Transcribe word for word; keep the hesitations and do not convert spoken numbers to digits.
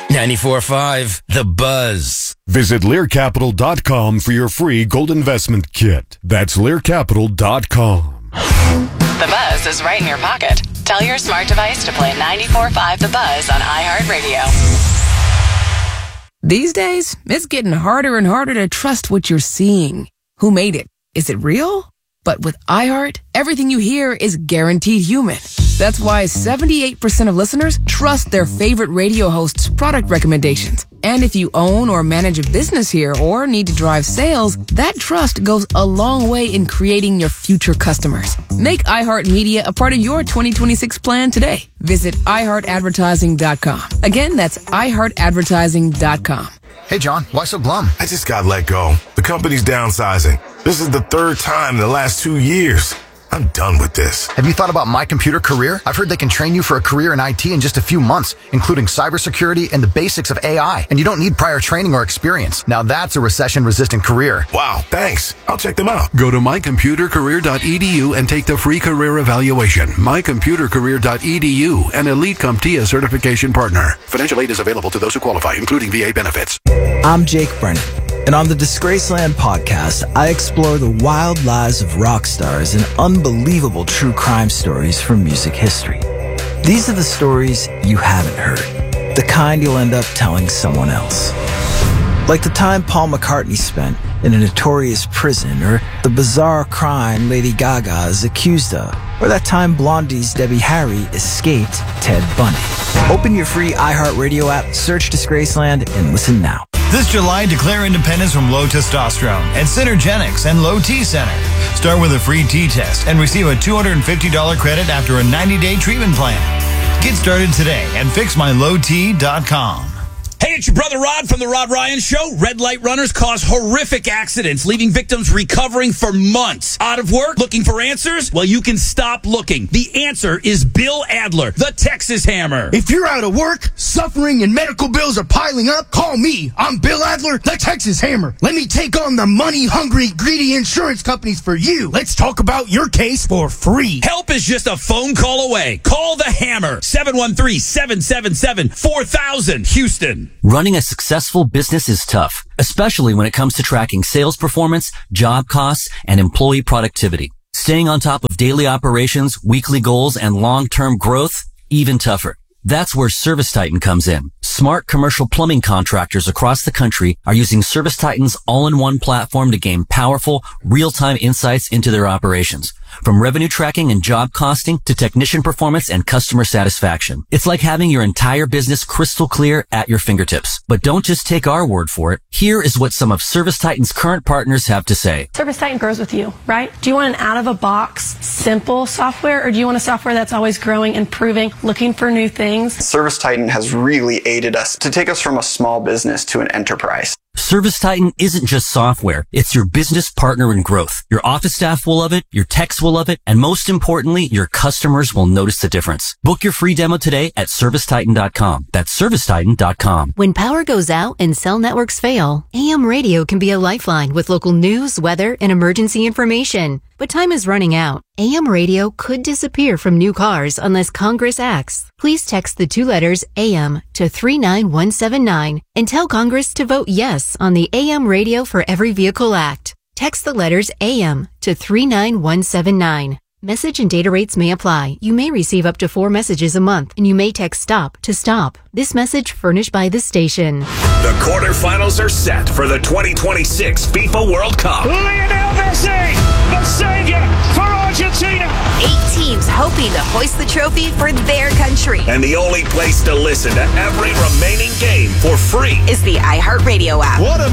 ninety-four point five, The Buzz. Visit Lear Capital dot com for your free gold investment kit. That's Lear Capital dot com. The Buzz is right in your pocket. Tell your smart device to play ninety-four point five The Buzz on iHeartRadio. These days, it's getting harder and harder to trust what you're seeing. Who made it? Is it real? But with iHeart, everything you hear is guaranteed human. That's why seventy-eight percent of listeners trust their favorite radio host's product recommendations. And if you own or manage a business here or need to drive sales, that trust goes a long way in creating your future customers. Make iHeartMedia a part of your twenty twenty-six plan today. Visit i heart advertising dot com. Again, that's i heart advertising dot com. Hey, John, why so glum? I just got let go. The company's downsizing. This is the third time in the last two years. I'm done with this. Have you thought about My Computer Career? I've heard they can train you for a career in I T in just a few months, including cybersecurity and the basics of A I. And you don't need prior training or experience. Now that's a recession-resistant career. Wow, thanks. I'll check them out. Go to my computer career dot e d u and take the free career evaluation. my computer career dot e d u, an Elite CompTIA certification partner. Financial aid is available to those who qualify, including V A benefits. I'm Jake Brennan. And on the Disgraceland podcast, I explore the wild lives of rock stars and unbelievable true crime stories from music history. These are the stories you haven't heard, the kind you'll end up telling someone else. Like the time Paul McCartney spent in a notorious prison, or the bizarre crime Lady Gaga is accused of, or that time Blondie's Debbie Harry escaped Ted Bundy. Open your free iHeartRadio app, search Disgraceland, and listen now. This July, declare independence from low testosterone at Synergenics and Low T Center. Start with a free T-test and receive a two hundred fifty dollars credit after a ninety-day treatment plan. Get started today at fix my low t dot com. Hey, it's your brother Rod from The Rod Ryan Show. Red light runners cause horrific accidents, leaving victims recovering for months. Out of work, looking for answers? Well, you can stop looking. The answer is Bill Adler, the Texas Hammer. If you're out of work, suffering, and medical bills are piling up, call me. I'm Bill Adler, the Texas Hammer. Let me take on the money-hungry, greedy insurance companies for you. Let's talk about your case for free. Help is just a phone call away. Call the Hammer, seven one three, seven seven seven, four thousand, Houston. Running a successful business is tough, especially when it comes to tracking sales performance, job costs, and employee productivity. Staying on top of daily operations, weekly goals, and long-term growth, even tougher. That's where ServiceTitan comes in. Smart commercial plumbing contractors across the country are using ServiceTitan's all-in-one platform to gain powerful, real-time insights into their operations. From revenue tracking and job costing to technician performance and customer satisfaction. It's like having your entire business crystal clear at your fingertips. But don't just take our word for it. Here is what some of ServiceTitan's current partners have to say. ServiceTitan grows with you, right? Do you want an out-of-a-box, simple software, or do you want a software that's always growing, improving, looking for new things? ServiceTitan has really aided us to take us from a small business to an enterprise. ServiceTitan isn't just software. It's your business partner in growth. Your office staff will love it, your techs will love it, and most importantly, your customers will notice the difference. Book your free demo today at service titan dot com. That's service titan dot com. When power goes out and cell networks fail, A M radio can be a lifeline with local news, weather, and emergency information. But time is running out. A M radio could disappear from new cars unless Congress acts. Please text the two letters A M to three nine one seven nine and tell Congress to vote yes on the A M Radio for Every Vehicle Act. Text the letters A M to three nine one seven nine. Message and data rates may apply. You may receive up to four messages a month, and you may text STOP to stop. This message furnished by the station. The quarterfinals are set for the twenty twenty-six FIFA World Cup. Lionel Messi, the savior for Argentina. Eight teams hoping to hoist the trophy for their country. And the only place to listen to every remaining game for free is the iHeartRadio app. What a